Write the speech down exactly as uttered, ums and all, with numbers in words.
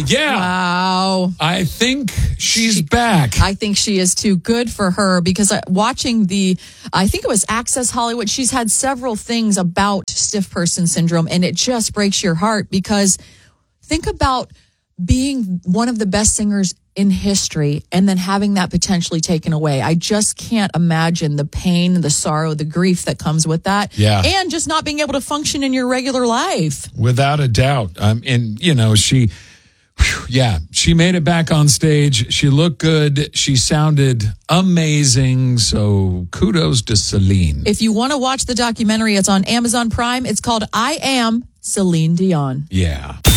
yeah. Wow. I think she's She- back. I think she is too. Good for her, because uh, watching the, I think it was Access Hollywood, she's had several things about stiff person syndrome, and it just breaks your heart, because think about being one of the best singers in history and then having that potentially taken away. I just can't imagine the pain, the sorrow, the grief that comes with that. Yeah. And just not being able to function in your regular life. Without a doubt. Um, and, you know, she, whew, yeah, she made it back on stage. She looked good. She sounded amazing. So kudos to Celine. If you want to watch the documentary, it's on Amazon Prime. It's called I Am Celine Dion. Yeah.